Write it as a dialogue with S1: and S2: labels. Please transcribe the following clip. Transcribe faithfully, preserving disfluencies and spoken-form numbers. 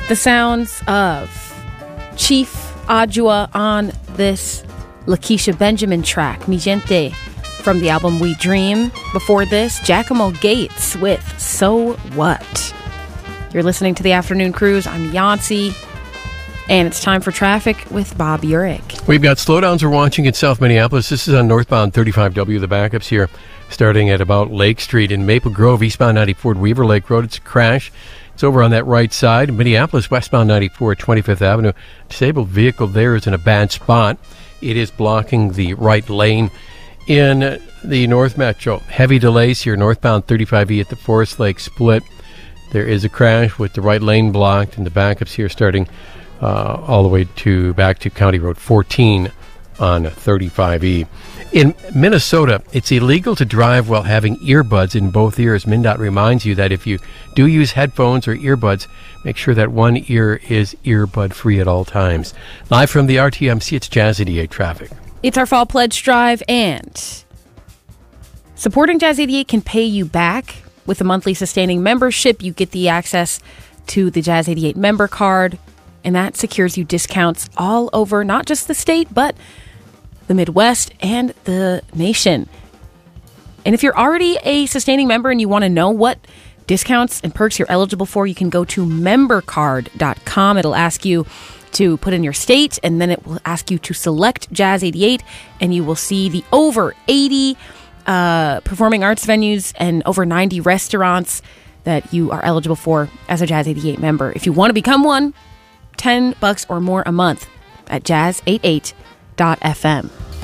S1: The sounds of Chief Adjua on this Lakeisha Benjamin track, Mi Gente, from the album We Dream. Before this, Giacomo Gates with So What. You're listening to The Afternoon Cruise. I'm Yancy, and it's time for traffic with Bob Urich.
S2: We've got slowdowns we're watching in South Minneapolis. This is on northbound thirty-five W. The backups here starting at about Lake Street. In Maple Grove, eastbound ninety-four at Weaver Lake Road. It's a crash. It's over on that right side. Minneapolis, westbound ninety-four at twenty-fifth Avenue. Disabled vehicle there is in a bad spot. It is blocking the right lane. In the North Metro, heavy delays here, northbound thirty-five E at the Forest Lake split. There is a crash with the right lane blocked, and the backups here starting uh, all the way to back to County Road fourteen on thirty-five E. In Minnesota, it's illegal to drive while having earbuds in both ears. MnDOT reminds you that if you do use headphones or earbuds, make sure that one ear is earbud-free at all times. Live from the R T M C, it's Jazz eighty-eight Traffic.
S1: It's our Fall Pledge Drive, and supporting Jazz eighty-eight can pay you back. With a monthly sustaining membership, you get the access to the Jazz eighty-eight member card, and that secures you discounts all over, not just the state, but the Midwest and the nation. And if you're already a sustaining member and you want to know what discounts and perks you're eligible for, you can go to member card dot com. It'll ask you to put in your state, and then it will ask you to select Jazz eighty-eight, and you will see the over eighty uh, performing arts venues and over ninety restaurants that you are eligible for as a Jazz eighty-eight member. If you want to become one, ten bucks or more a month at jazz eighty-eight dot f m.